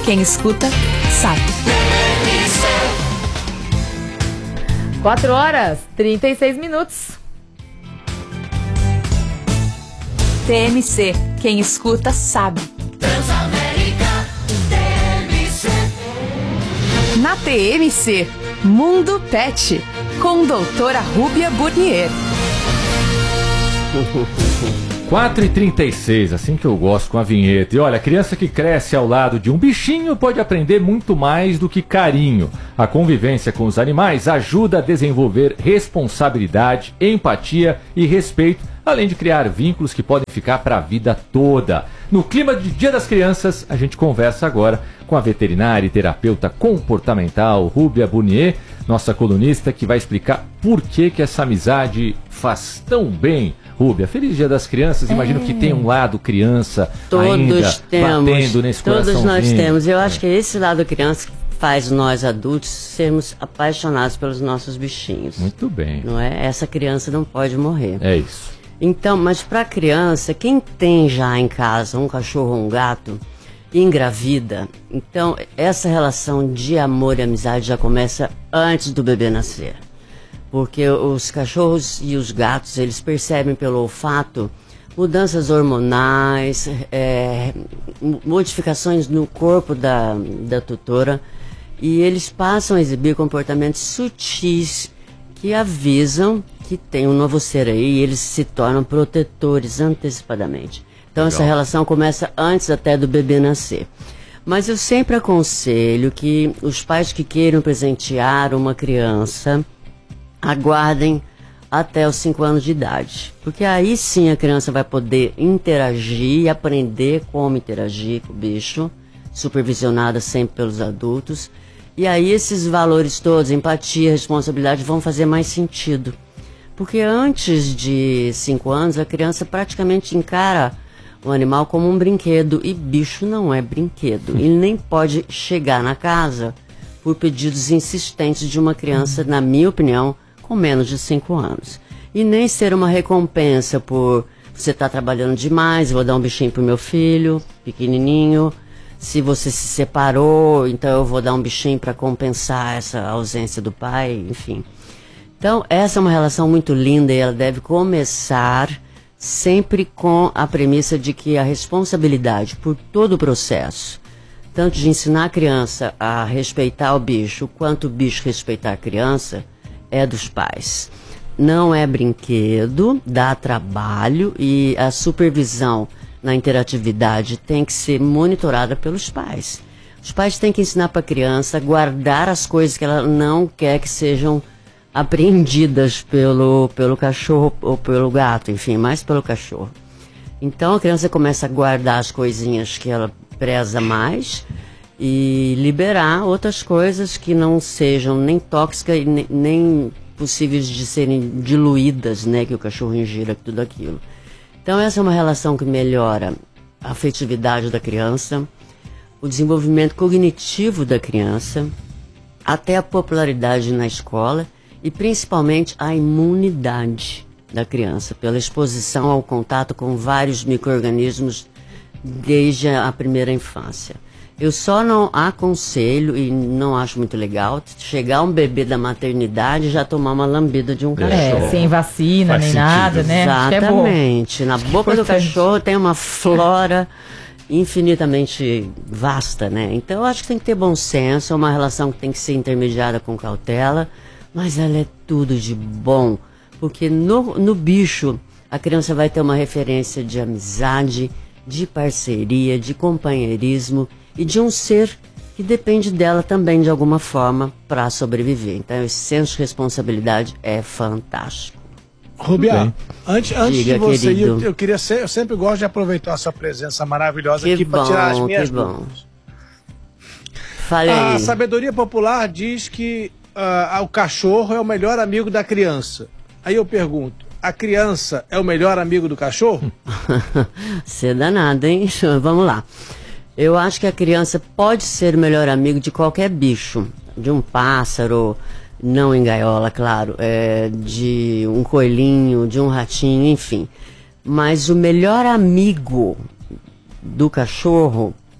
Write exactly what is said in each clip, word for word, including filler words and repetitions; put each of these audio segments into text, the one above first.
quem escuta, sabe. quatro horas, trinta e seis minutos. T M C, quem escuta, sabe. Transamérica, T M C. Na T M C, Mundo Pet, com doutora Rúbia Burnier. quatro e trinta e seis, assim que eu gosto com a vinheta. E olha, a criança que cresce ao lado de um bichinho pode aprender muito mais do que carinho. A convivência com os animais ajuda a desenvolver responsabilidade, empatia e respeito, além de criar vínculos que podem ficar para a vida toda. No clima de Dia das Crianças, a gente conversa agora com a veterinária e terapeuta comportamental Rúbia Burnier, nossa colunista, que vai explicar por que, que essa amizade faz tão bem. Rúbia, feliz Dia das Crianças. Imagino é. que tem um lado criança todos ainda temos, batendo nesse coraçãozinho. Todos nós temos. Eu acho que esse lado criança faz nós adultos sermos apaixonados pelos nossos bichinhos. Muito bem. Não é? Essa criança não pode morrer. É isso. Então, mas para a criança, quem tem já em casa um cachorro ou um gato e engravida, então essa relação de amor e amizade já começa antes do bebê nascer. Porque os cachorros e os gatos, eles percebem pelo olfato mudanças hormonais, é, modificações no corpo da, da tutora, e eles passam a exibir comportamentos sutis que avisam que tem um novo ser aí, e eles se tornam protetores antecipadamente. Então Legal. Essa relação começa antes até do bebê nascer. Mas eu sempre aconselho que os pais que queiram presentear uma criança aguardem até os cinco anos de idade, porque aí sim a criança vai poder interagir e aprender como interagir com o bicho, supervisionada sempre pelos adultos, e aí esses valores todos, empatia, responsabilidade, vão fazer mais sentido, porque antes de cinco anos a criança praticamente encara o animal como um brinquedo, e bicho não é brinquedo, ele nem pode chegar na casa por pedidos insistentes de uma criança, na minha opinião, com menos de cinco anos. E nem ser uma recompensa por você estar tá trabalhando demais, vou dar um bichinho pro meu filho, pequenininho. Se você se separou, então eu vou dar um bichinho para compensar essa ausência do pai, enfim. Então, essa é uma relação muito linda e ela deve começar sempre com a premissa de que a responsabilidade por todo o processo, tanto de ensinar a criança a respeitar o bicho, quanto o bicho respeitar a criança, é dos pais. Não é brinquedo, dá trabalho, e a supervisão na interatividade tem que ser monitorada pelos pais. Os pais têm que ensinar para a criança a guardar as coisas que ela não quer que sejam apreendidas pelo, pelo cachorro ou pelo gato, enfim, mais pelo cachorro. Então a criança começa a guardar as coisinhas que ela preza mais e liberar outras coisas que não sejam nem tóxicas e nem, nem possíveis de serem diluídas, né, que o cachorro ingira tudo aquilo. Então essa é uma relação que melhora a afetividade da criança, o desenvolvimento cognitivo da criança, até a popularidade na escola e principalmente a imunidade da criança, pela exposição ao contato com vários micro-organismos desde a primeira infância. Eu só não aconselho, e não acho muito legal, chegar um bebê da maternidade e já tomar uma lambida de um cachorro. É, sem vacina, Faz nem sentido. nada, né? Exatamente. Na boca do Importante. cachorro tem uma flora infinitamente vasta, né? Então eu acho que tem que ter bom senso, é uma relação que tem que ser intermediada com cautela, mas ela é tudo de bom, porque no, no bicho a criança vai ter uma referência de amizade, de parceria, de companheirismo e de um ser que depende dela também de alguma forma para sobreviver. Então esse senso de responsabilidade é fantástico. Rubia, antes, antes Diga, de você ir, eu, querido. eu queria ser, eu sempre gosto de aproveitar a sua presença maravilhosa Que aqui para bom, tirar as minhas que bom. dúvidas. Fale A aí. sabedoria popular diz que ah, o cachorro é o melhor amigo da criança. Aí eu pergunto, a criança é o melhor amigo do cachorro? Você é danado, hein? Vamos lá. Eu acho que a criança pode ser o melhor amigo de qualquer bicho. De um pássaro, não em gaiola, claro. É, de um coelhinho, de um ratinho, enfim. Mas o melhor amigo do cachorro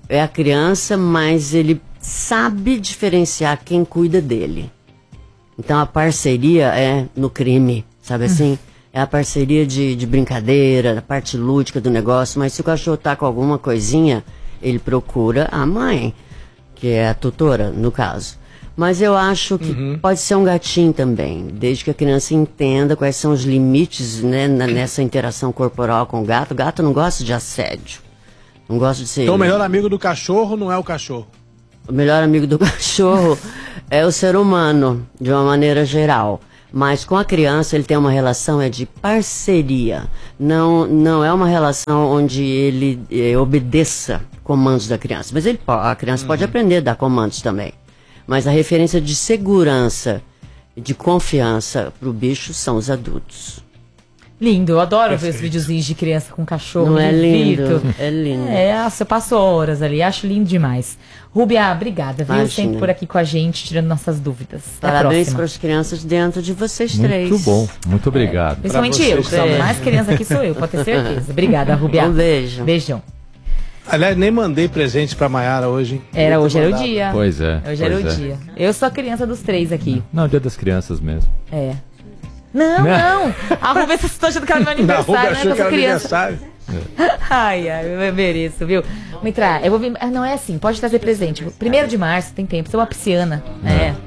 é a criança, mas ele sabe diferenciar quem cuida dele. Então a parceria é no crime, sabe assim? Hum. É a parceria de, de brincadeira, a parte lúdica do negócio, mas se o cachorro tá com alguma coisinha, ele procura a mãe, que é a tutora, no caso. Mas eu acho que uhum. pode ser um gatinho também, desde que a criança entenda quais são os limites, né, na, nessa interação corporal com o gato. O gato não gosta de assédio, não gosta de ser... Então o melhor amigo do cachorro não é o cachorro? O melhor amigo do cachorro é o ser humano, de uma maneira geral. Mas com a criança ele tem uma relação é de parceria. Não, não é uma relação onde ele é, obedeça comandos da criança. Mas ele, a criança uhum. pode aprender a dar comandos também. Mas a referência de segurança, de confiança pro bicho são os adultos. Lindo, eu adoro Perfeito. ver os videozinhos de criança com cachorro. Não é lindo? É lindo. É, nossa, eu passo horas ali, acho lindo demais. Rúbia, obrigada, viu? Imagina. Sempre por aqui com a gente, tirando nossas dúvidas. Até Parabéns para as crianças dentro de vocês muito três. Muito bom, muito obrigado. É, principalmente eu, também. mais criança aqui sou eu, pode ter certeza. Obrigada, Rúbia. Um beijo. Beijão. Aliás, nem mandei presente pra Maiara hoje. Era, hoje era o dia. Pois é. Hoje era o é. dia. Eu sou a criança dos três aqui. Não, dia das crianças mesmo. É. Não, não. A Rúbia, vocês estão achando que era meu aniversário, não, né? achou que era aniversário. É. Ai, ai, eu mereço, viu? Vamos entrar. Eu vou vir. Não é assim, pode trazer presente. Primeiro de março, tem tempo. Sou uma pisciana. É. é.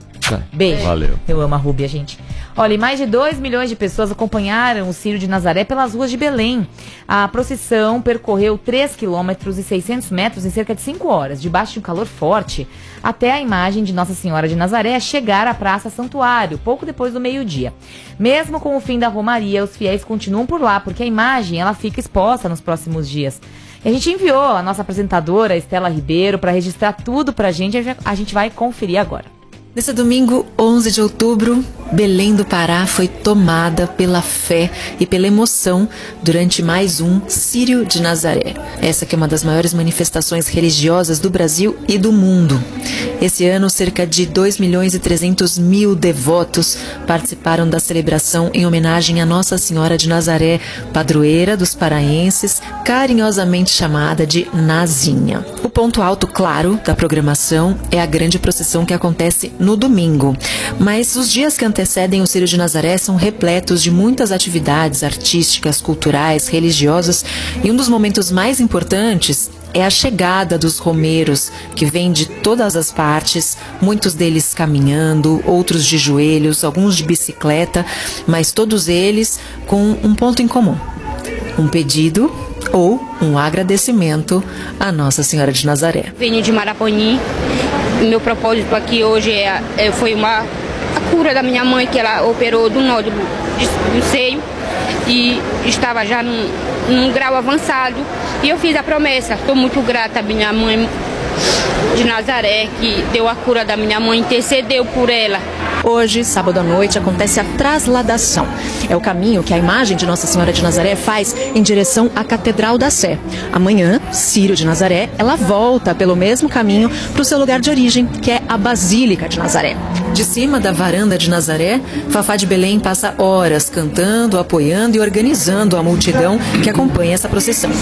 Beijo. Valeu. Eu amo a Rúbia, gente. Olha, mais de dois milhões de pessoas acompanharam o Círio de Nazaré pelas ruas de Belém. A procissão percorreu três quilômetros e seiscentos metros em cerca de cinco horas, debaixo de um calor forte, até a imagem de Nossa Senhora de Nazaré chegar à Praça Santuário, pouco depois do meio-dia. Mesmo com o fim da romaria, os fiéis continuam por lá, porque a imagem ela fica exposta nos próximos dias. E a gente enviou a nossa apresentadora, Estela Ribeiro, para registrar tudo pra gente. A gente vai conferir agora. Nesse domingo, onze de outubro, Belém do Pará foi tomada pela fé e pela emoção durante mais um Círio de Nazaré. Essa que é uma das maiores manifestações religiosas do Brasil e do mundo. Esse ano, cerca de dois milhões e trezentos mil devotos participaram da celebração em homenagem a Nossa Senhora de Nazaré, padroeira dos paraenses, carinhosamente chamada de Nazinha. O ponto alto, claro, da programação é a grande procissão que acontece no domingo. Mas os dias que antecedem o Círio de Nazaré são repletos de muitas atividades artísticas, culturais, religiosas, e um dos momentos mais importantes é a chegada dos romeiros, que vêm de todas as partes, muitos deles caminhando, outros de joelhos, alguns de bicicleta, mas todos eles com um ponto em comum: um pedido ou um agradecimento à Nossa Senhora de Nazaré. Venho de Maraponim. Meu propósito aqui hoje é, é, foi uma, a cura da minha mãe, que ela operou do nódulo do seio e estava já num, num grau avançado. E eu fiz a promessa. Estou muito grata à minha mãe de Nazaré, que deu a cura da minha mãe, intercedeu por ela. Hoje, sábado à noite, acontece a trasladação. É o caminho que a imagem de Nossa Senhora de Nazaré faz em direção à Catedral da Sé. Amanhã, Círio de Nazaré, ela volta pelo mesmo caminho para o seu lugar de origem, que é a Basílica de Nazaré. De cima da varanda de Nazaré, Fafá de Belém passa horas cantando, apoiando e organizando a multidão que acompanha essa procissão.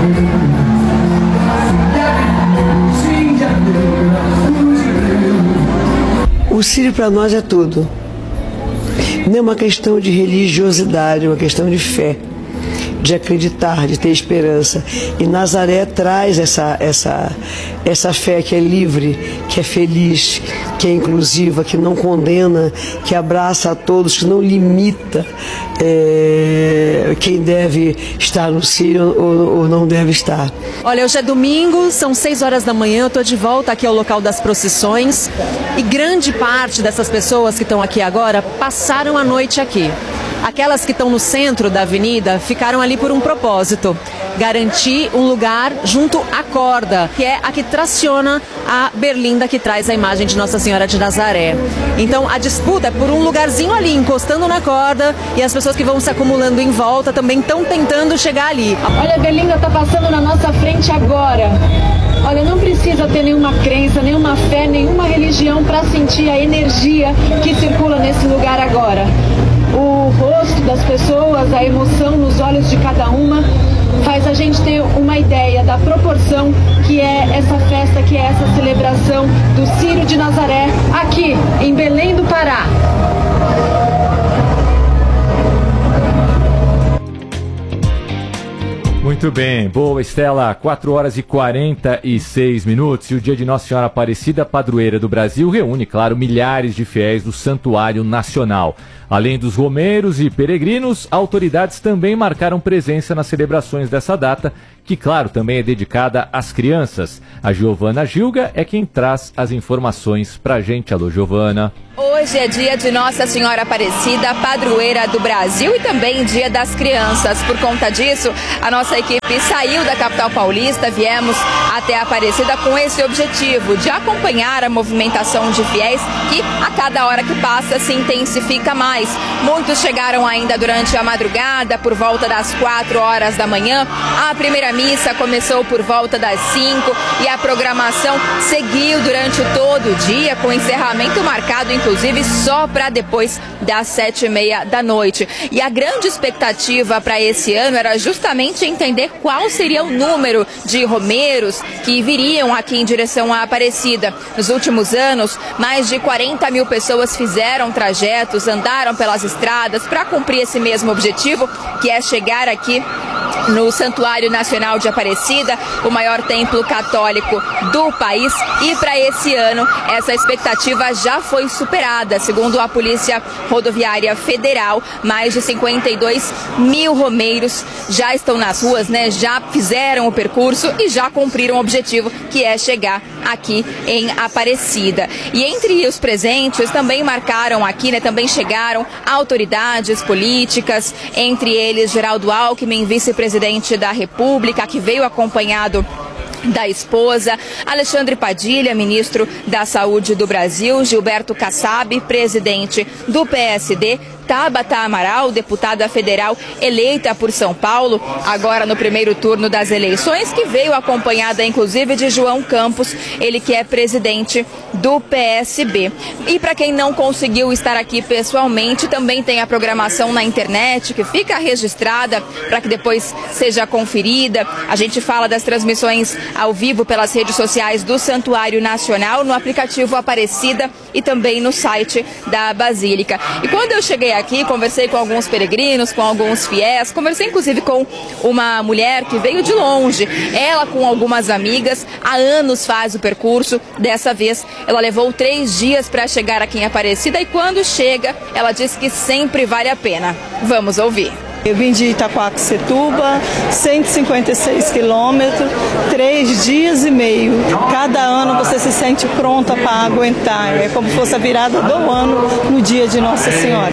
O Círio para nós é tudo. Não é uma questão de religiosidade, é uma questão de fé, de acreditar, de ter esperança. E Nazaré traz essa, essa, essa fé que é livre, que é feliz, que é inclusiva, que não condena, que abraça a todos, que não limita é, quem deve estar no Círio ou, ou não deve estar. Olha, hoje é domingo, são seis horas da manhã, eu estou de volta aqui ao local das procissões e grande parte dessas pessoas que estão aqui agora passaram a noite aqui. Aquelas que estão no centro da avenida ficaram ali por um propósito: garantir um lugar junto à corda, que é a que traciona a berlinda que traz a imagem de Nossa Senhora de Nazaré. Então a disputa é por um lugarzinho ali, encostando na corda, e as pessoas que vão se acumulando em volta também estão tentando chegar ali. Olha, a berlinda está passando na nossa frente agora. Olha, não precisa ter nenhuma crença, nenhuma fé, nenhuma religião para sentir a energia que circula nesse lugar agora. O rosto das pessoas, a emoção nos olhos de cada uma faz a gente ter uma ideia da proporção que é essa festa, que é essa celebração do Círio de Nazaré, aqui em Belém do Pará. Muito bem, boa, Estela, quatro horas e quarenta e seis minutos, e o dia de Nossa Senhora Aparecida, padroeira do Brasil, reúne, claro, milhares de fiéis do Santuário Nacional. Além dos romeiros e peregrinos, autoridades também marcaram presença nas celebrações dessa data, que, claro, também é dedicada às crianças. A Giovana Gilga é quem traz as informações pra gente. Alô, Giovana. Hoje é dia de Nossa Senhora Aparecida, padroeira do Brasil, e também dia das crianças. Por conta disso, a nossa equipe saiu da capital paulista, viemos até a Aparecida com esse objetivo de acompanhar a movimentação de fiéis, que a cada hora que passa se intensifica mais. Muitos chegaram ainda durante a madrugada, por volta das quatro horas da manhã. A primeira missa começou por volta das cinco e a programação seguiu durante todo o dia, com encerramento marcado, inclusive, só para depois das sete e meia da noite. E a grande expectativa para esse ano era justamente entender qual seria o número de romeiros que viriam aqui em direção à Aparecida. Nos últimos anos, mais de quarenta mil pessoas fizeram trajetos, andaram pelas estradas para cumprir esse mesmo objetivo, que é chegar aqui no Santuário Nacional de Aparecida, o maior templo católico do país. E para esse ano, essa expectativa já foi superada. Segundo a Polícia Rodoviária Federal, mais de cinquenta e dois mil romeiros já estão nas ruas, né? Já fizeram o percurso e já cumpriram o objetivo, que é chegar aqui em Aparecida. E entre os presentes também marcaram aqui, né? Também chegaram autoridades políticas, entre eles Geraldo Alckmin, vice-presidente da República, que veio acompanhado da esposa, Alexandre Padilha, ministro da Saúde do Brasil, Gilberto Kassab, presidente do P S D, Tabata Amaral, deputada federal eleita por São Paulo, agora no primeiro turno das eleições, que veio acompanhada inclusive de João Campos, ele que é presidente do P S B. E para quem não conseguiu estar aqui pessoalmente, também tem a programação na internet, que fica registrada para que depois seja conferida. A gente fala das transmissões ao vivo pelas redes sociais do Santuário Nacional, no aplicativo Aparecida e também no site da Basílica. E quando eu cheguei aqui, conversei com alguns peregrinos, com alguns fiéis, conversei inclusive com uma mulher que veio de longe, ela com algumas amigas, há anos faz o percurso. Dessa vez ela levou três dias para chegar aqui em Aparecida, e quando chega, ela diz que sempre vale a pena. Vamos ouvir. Eu vim de Itaquaquecetuba, cento e cinquenta e seis quilômetros, três dias e meio. Cada ano você se sente pronta para aguentar. É como se fosse a virada do ano no dia de Nossa Senhora.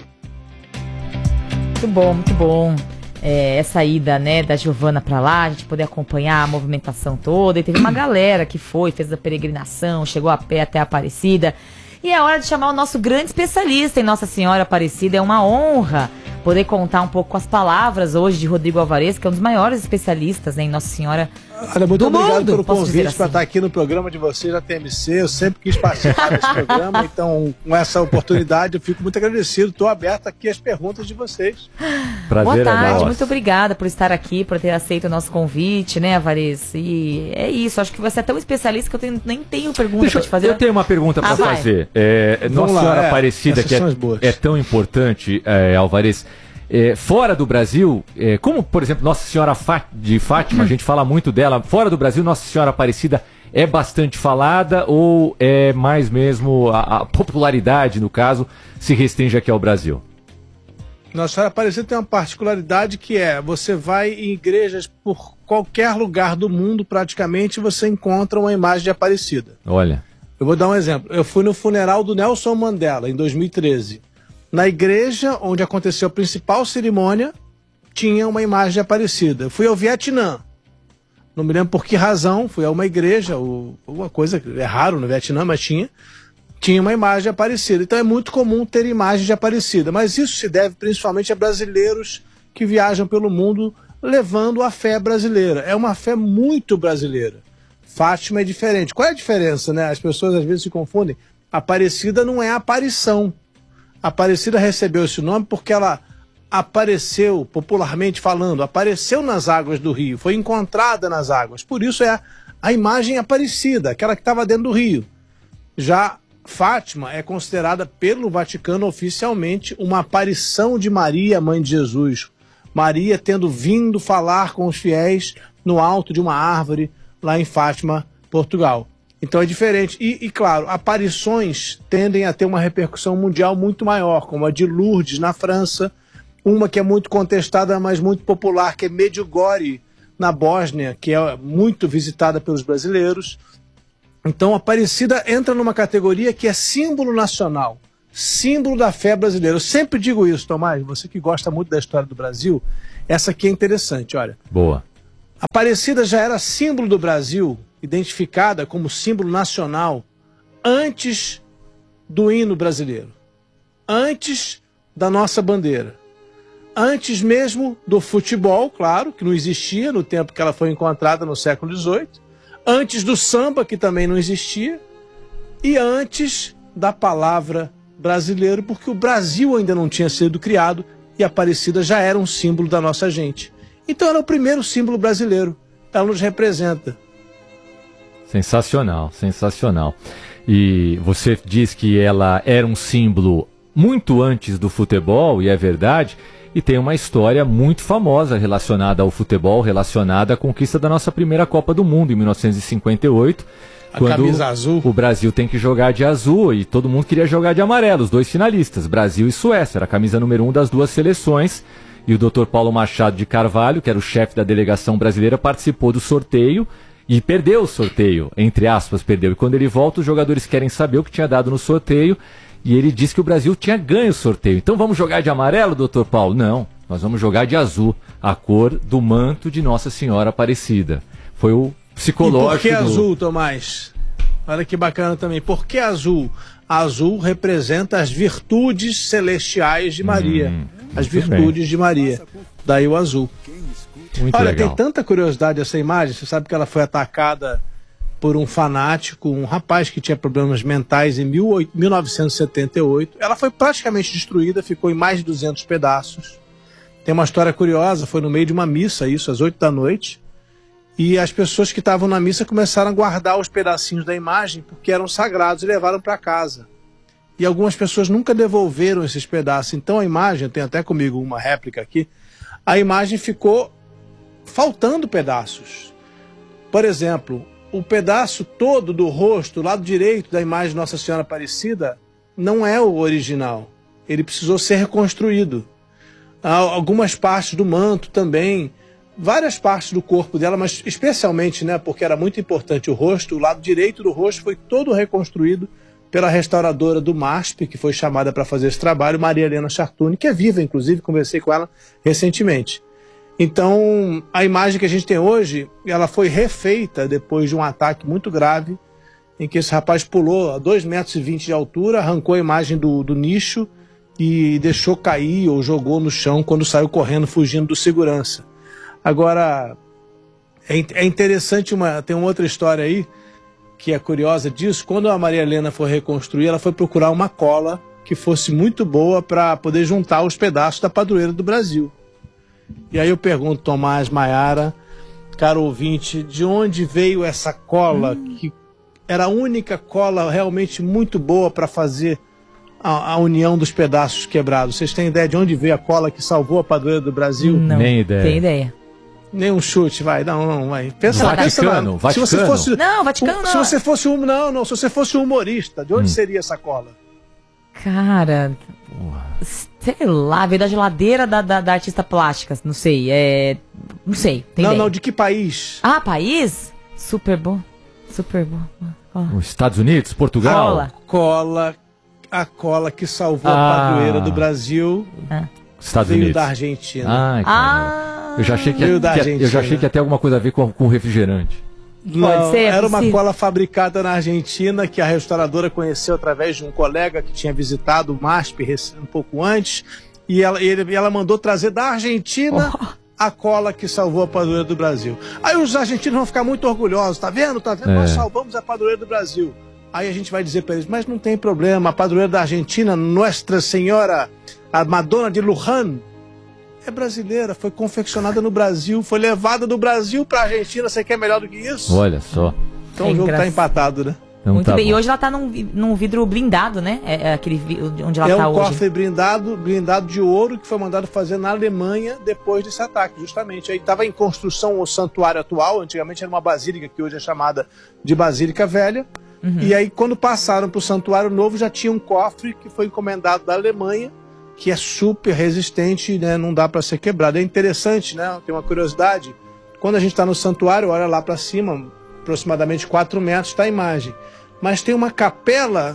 Muito bom, muito bom. É, essa ida, né, da Giovana para lá, a gente poder acompanhar a movimentação toda. E teve uma galera que foi, fez a peregrinação, chegou a pé até a Aparecida. E é hora de chamar o nosso grande especialista em Nossa Senhora Aparecida. É uma honra poder contar um pouco com as palavras hoje de Rodrigo Alvarez, que é um dos maiores especialistas, né, em Nossa Senhora Olha, muito do obrigado mundo, pelo posso convite assim. para estar aqui no programa de vocês da T M C. Eu sempre quis participar desse programa, então com essa oportunidade eu fico muito agradecido. Estou aberto aqui às perguntas de vocês. Prazer. Boa tarde, é muito obrigada por estar aqui, por ter aceito o nosso convite, né, Alvarez? E é isso, acho que você é tão especialista que eu tenho, nem tenho pergunta Deixa, para te fazer. Eu tenho uma pergunta para ah, fazer. É, Nossa lá, Senhora é, Aparecida, que é, é tão importante, é, Alvarez. É, fora do Brasil, é, como por exemplo Nossa Senhora de Fátima, a gente fala muito dela. Fora do Brasil, Nossa Senhora Aparecida é bastante falada, ou é mais mesmo a, a popularidade, no caso, se restringe aqui ao Brasil? Nossa Senhora Aparecida tem uma particularidade, que é: você vai em igrejas por qualquer lugar do mundo, praticamente, você encontra uma imagem de Aparecida. Olha, eu vou dar um exemplo. Eu fui no funeral do Nelson Mandela em dois mil e treze. Na igreja onde aconteceu a principal cerimônia, tinha uma imagem de Aparecida. Eu fui ao Vietnã. Não me lembro por que razão, fui a uma igreja, ou alguma coisa, é raro no Vietnã, mas tinha. Tinha uma imagem de Aparecida. Então é muito comum ter imagem de Aparecida. Mas isso se deve principalmente a brasileiros que viajam pelo mundo levando a fé brasileira. É uma fé muito brasileira. Fátima é diferente. Qual é a diferença, né? As pessoas às vezes se confundem. Aparecida não é aparição. Aparecida recebeu esse nome porque ela apareceu, popularmente falando, apareceu nas águas do rio, foi encontrada nas águas. Por isso é a, a imagem Aparecida, aquela que estava dentro do rio. Já Fátima é considerada pelo Vaticano oficialmente uma aparição de Maria, mãe de Jesus. Maria tendo vindo falar com os fiéis no alto de uma árvore lá em Fátima, Portugal. Então é diferente. E, e, claro, aparições tendem a ter uma repercussão mundial muito maior, como a de Lourdes, na França, uma que é muito contestada, mas muito popular, que é Medjugorje, na Bósnia, que é muito visitada pelos brasileiros. Então, Aparecida entra numa categoria que é símbolo nacional, símbolo da fé brasileira. Eu sempre digo isso, Tomás, você que gosta muito da história do Brasil, essa aqui é interessante, olha. Boa. Aparecida já era símbolo do Brasil, identificada como símbolo nacional, antes do hino brasileiro, antes da nossa bandeira, antes mesmo do futebol, claro, que não existia no tempo que ela foi encontrada no século dezoito, antes do samba, que também não existia, e antes da palavra brasileiro, porque o Brasil ainda não tinha sido criado e a Aparecida já era um símbolo da nossa gente. Então era o primeiro símbolo brasileiro, ela nos representa. Sensacional, sensacional. E você diz que ela era um símbolo muito antes do futebol, e é verdade, e tem uma história muito famosa relacionada ao futebol, relacionada à conquista da nossa primeira Copa do Mundo, em mil novecentos e cinquenta e oito, a quando camisa azul. O Brasil tem que jogar de azul e todo mundo queria jogar de amarelo, os dois finalistas, Brasil e Suécia, era a camisa número um das duas seleções, e o doutor Paulo Machado de Carvalho, que era o chefe da delegação brasileira, participou do sorteio, e perdeu o sorteio, entre aspas, perdeu. E quando ele volta, os jogadores querem saber o que tinha dado no sorteio. E ele disse que o Brasil tinha ganho o sorteio. Então vamos jogar de amarelo, doutor Paulo? Não, nós vamos jogar de azul, a cor do manto de Nossa Senhora Aparecida. Foi o psicológico. E por que do... azul, Tomás? Olha que bacana também. Por que azul? Azul representa as virtudes celestiais de Maria. Hum, as virtudes bem. de Maria. Daí o azul. Muito Olha, legal. Tem tanta curiosidade essa imagem. Você sabe que ela foi atacada por um fanático, um rapaz que tinha problemas mentais em mil novecentos e setenta e oito. Ela foi praticamente destruída, ficou em mais de duzentos pedaços. Tem uma história curiosa, foi no meio de uma missa, isso, às oito da noite. E as pessoas que estavam na missa começaram a guardar os pedacinhos da imagem, porque eram sagrados, e levaram para casa. E algumas pessoas nunca devolveram esses pedaços. Então a imagem, tem até comigo uma réplica aqui, a imagem ficou faltando pedaços. Por exemplo, o pedaço todo do rosto, lado direito da imagem de Nossa Senhora Aparecida, não é o original. Ele precisou ser reconstruído. Algumas partes do manto também, várias partes do corpo dela, mas especialmente, né, porque era muito importante o rosto, o lado direito do rosto foi todo reconstruído pela restauradora do M A S P, que foi chamada para fazer esse trabalho, Maria Helena Chartuni, que é viva, inclusive, conversei com ela recentemente. Então, a imagem que a gente tem hoje, ela foi refeita depois de um ataque muito grave, em que esse rapaz pulou a dois metros e vinte de altura, arrancou a imagem do, do nicho e deixou cair ou jogou no chão quando saiu correndo, fugindo do segurança. Agora, é, é interessante, uma, tem uma outra história aí, que é curiosa disso. Quando a Maria Helena foi reconstruir, ela foi procurar uma cola que fosse muito boa para poder juntar os pedaços da padroeira do Brasil. E aí eu pergunto, Tomás, Maiara, caro ouvinte, de onde veio essa cola, hum. que era a única cola realmente muito boa para fazer a, a união dos pedaços quebrados? Vocês têm ideia de onde veio a cola que salvou a padroeira do Brasil? Não, nem ideia. Tem ideia. Nem um chute, vai, não, não, vai. Pensa, Vaticano, pensa lá. Vaticano. Se você fosse, não, Vaticano um, não. Se você fosse um, não, não, se você fosse um humorista, de onde hum. seria essa cola? Cara, sei lá, veio da geladeira da, da, da artista plástica, não sei, é... Não sei, tem Não, ideia. não, de que país? Ah, país? Super bom, super bom. Oh. Os Estados Unidos, Portugal? Cola. Cola, a cola que salvou ah. a padroeira do Brasil ah. Estados veio Unidos. da Argentina. Ai, ah. Eu já achei que, veio que, da que Argentina. eu já achei que ia ter alguma coisa a ver com, com refrigerante. Não, Pode ser, era uma possível. cola fabricada na Argentina que a restauradora conheceu através de um colega que tinha visitado o M A S P um pouco antes, e ela, ele, ela mandou trazer da Argentina oh. a cola que salvou a padroeira do Brasil. Aí os argentinos vão ficar muito orgulhosos, tá vendo? Tá vendo? É. Nós salvamos a padroeira do Brasil. Aí a gente vai dizer para eles, mas não tem problema, a padroeira da Argentina, Nossa Senhora, a Madonna de Luján, É brasileira, foi confeccionada no Brasil, foi levada do Brasil pra Argentina. Você quer melhor do que isso? Olha só. Então É o jogo engraçado. tá empatado, né? Então Muito tá bem. bom. E hoje ela tá num, vi- num vidro blindado, né? É, é aquele vi- onde ela é tá um hoje. cofre blindado, blindado de ouro que foi mandado fazer na Alemanha depois desse ataque, justamente. Aí estava em construção o santuário atual, antigamente era uma basílica que hoje é chamada de Basílica Velha. Uhum. E aí quando passaram para o santuário novo já tinha um cofre que foi encomendado da Alemanha, que é super resistente, né? Não dá para ser quebrado. É interessante, né? Tem uma curiosidade. Quando a gente está no santuário, olha lá para cima, aproximadamente quatro metros, está a imagem. Mas tem uma capela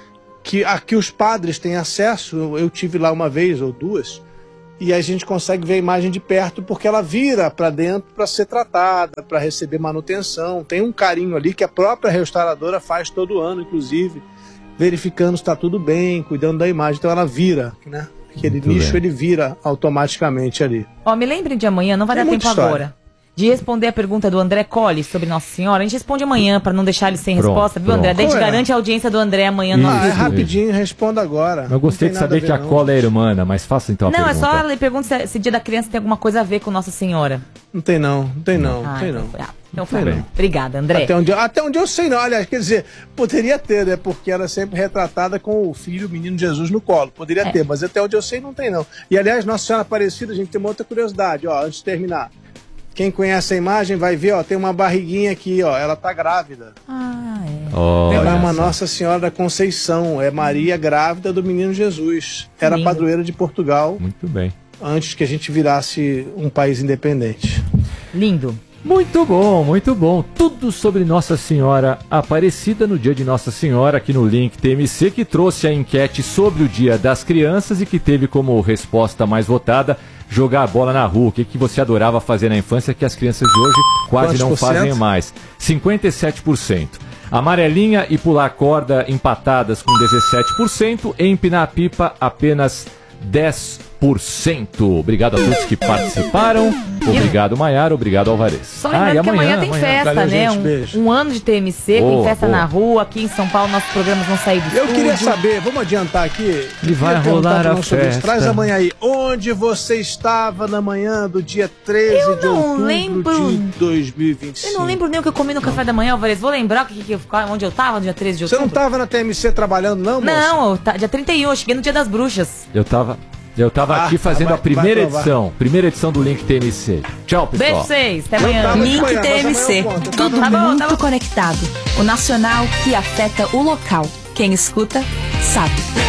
que aqui os padres têm acesso, eu, eu tive lá uma vez ou duas, e a gente consegue ver a imagem de perto porque ela vira para dentro para ser tratada, para receber manutenção. Tem um carinho ali que a própria restauradora faz todo ano, inclusive, verificando se está tudo bem, cuidando da imagem. Então ela vira, né? Aquele Muito nicho bem. ele vira automaticamente ali. Ó, me lembrem de amanhã, não vai Tem dar muita tempo história. agora. De responder a pergunta do André Colli sobre Nossa Senhora. A gente responde amanhã pra não deixar ele sem Pronto, resposta, viu, pronto. André? Daí a gente Qual é? garante a audiência do André amanhã no Ah, é Isso, rapidinho, responda agora. Eu gostei de Não tem nada saber que a ver, não. cola é irmã, mas faça então a Não, é pergunta. só ela pergunta se, se dia da criança tem alguma coisa a ver com Nossa Senhora. Não tem não, não tem não, Ah, não tem então não. foi. Ah, então Tem foi. não. Obrigada, André. Até onde, eu- até onde eu sei, não. Aliás, quer dizer, poderia ter, né? Porque ela é sempre retratada com o filho, o menino Jesus, no colo. Poderia É. ter, mas até onde eu sei, não tem, não. E, aliás, Nossa Senhora Aparecida, a gente tem uma outra curiosidade, ó, antes de terminar. Quem conhece a imagem vai ver, ó, tem uma barriguinha aqui, ó, ela tá grávida. Ah, é. Olha Ela é uma só. Nossa Senhora da Conceição, é Maria grávida do menino Jesus. Era Lindo. padroeira de Portugal Muito bem. antes que a gente virasse um país independente. Lindo. Muito bom, muito bom. Tudo sobre Nossa Senhora Aparecida no dia de Nossa Senhora, aqui no Link T M C, que trouxe a enquete sobre o Dia das Crianças e que teve como resposta mais votada jogar a bola na rua. O que, que você adorava fazer na infância que as crianças de hoje quase Quantos não por fazem cento? mais? cinquenta e sete por cento. Amarelinha e pular corda empatadas com dezessete por cento. E empinar a pipa apenas dez por cento. Obrigado a todos que participaram. Obrigado, Maiara. Obrigado, Alvarez. Só lembrando e que amanhã tem festa, Valeu, né? gente, Um, beijo. um ano de T M C, Boa, tem festa boa. na rua. Aqui em São Paulo, nossos programas vão sair do Eu estúdio. queria saber, vamos adiantar aqui. E Eu vai queria perguntar rolar pro a nosso ouvinte, festa. Traz amanhã aí. Onde você estava na manhã do dia treze Eu de não outubro lembro. de dois mil e vinte e cinco? Eu não lembro nem o que eu comi no café da manhã, Alvarez. Vou lembrar o que, que eu, onde eu tava no dia treze de Você outubro. não estava na T M C trabalhando, não, moço? Não, eu tá- dia trinta e um, eu cheguei no dia das bruxas. Eu tava, eu tava Ah, aqui fazendo vai- a primeira vai provar. edição. Primeira edição do Link T M C. Tchau, Beijo pessoal. pra vocês, até Eu amanhã. tava de Link manhã, mas T M amanhã C. eu conto. Tudo Tá bom, muito tá bom. conectado. O nacional que afeta o local. Quem escuta, sabe.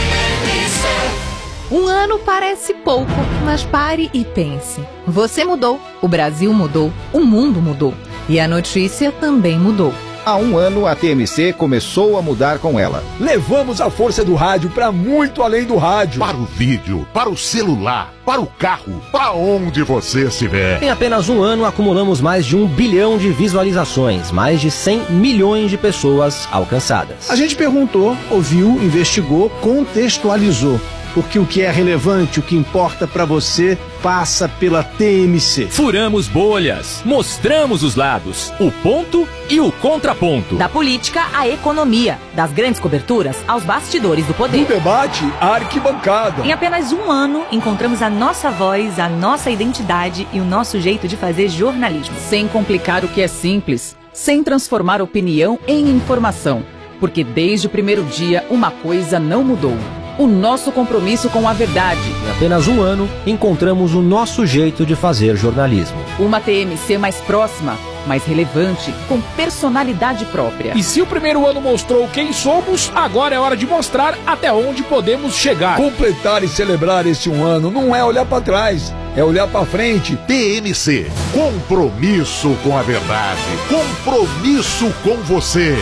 Um ano parece pouco, mas pare e pense. Você mudou, o Brasil mudou, o mundo mudou. E a notícia também mudou. Há um ano, a T M C começou a mudar com ela. Levamos a força do rádio para muito além do rádio. Para o vídeo, para o celular, para o carro, para onde você estiver. Em apenas um ano, acumulamos mais de um bilhão de visualizações, mais de cem milhões de pessoas alcançadas. A gente perguntou, ouviu, investigou, contextualizou. Porque o que é relevante, o que importa pra você, passa pela T M C. Furamos bolhas, mostramos os lados, o ponto e o contraponto. Da política à economia, das grandes coberturas aos bastidores do poder. Do debate à arquibancada. Em apenas um ano, encontramos a nossa voz, a nossa identidade e o nosso jeito de fazer jornalismo. Sem complicar o que é simples, sem transformar opinião em informação. Porque desde o primeiro dia, uma coisa não mudou. O nosso compromisso com a verdade. Em apenas um ano, encontramos o nosso jeito de fazer jornalismo. Uma T M C mais próxima, mais relevante, com personalidade própria. E se o primeiro ano mostrou quem somos, agora é hora de mostrar até onde podemos chegar. Completar e celebrar esse um ano não é olhar para trás, é olhar para frente. T M C, compromisso com a verdade, compromisso com você.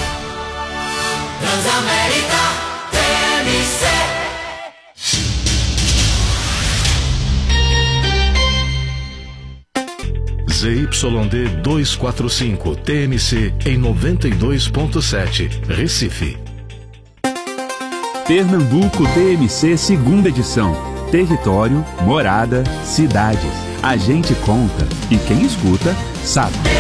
Transamérica T M C. Z Y D duzentos e quarenta e cinco T M C em noventa e dois ponto sete, Recife. Pernambuco T M C segunda edição. Território, morada, cidades. A gente conta e quem escuta sabe.